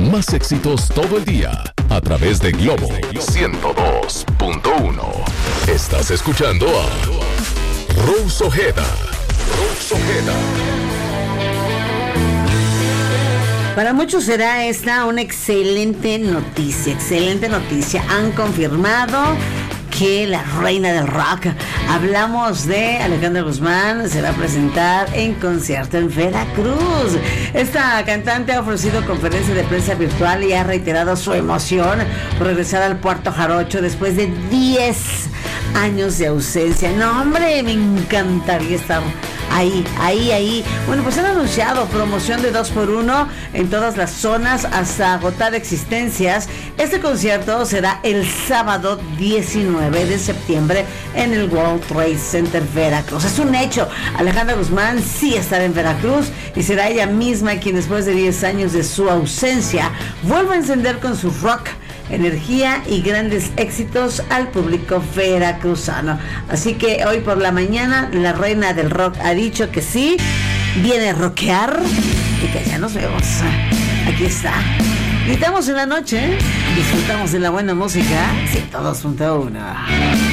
Más éxitos todo el día a través de Globo 102.1. Estás escuchando a Rose Ojeda. Para muchos será esta una excelente noticia. Han confirmado que la reina del rock, hablamos de Alejandra Guzmán, se va a presentar en concierto en Veracruz. Esta cantante ha ofrecido conferencia de prensa virtual y ha reiterado su emoción por regresar al Puerto Jarocho después de 10 años de ausencia. No, hombre, me encantaría estar ahí. Bueno, pues han anunciado promoción de 2x1 en todas las zonas hasta agotar existencias. Este concierto será el sábado 19 de septiembre en el World Trade Center Veracruz. Es un hecho, Alejandra Guzmán sí estará en Veracruz y será ella misma quien después de 10 años de su ausencia vuelva a encender con su rock, energía y grandes éxitos al público veracruzano. Así que hoy por la mañana la reina del rock ha dicho que sí, viene a rockear y que ya nos vemos. Aquí está. Gritamos en la noche, disfrutamos de la buena música. 102.1.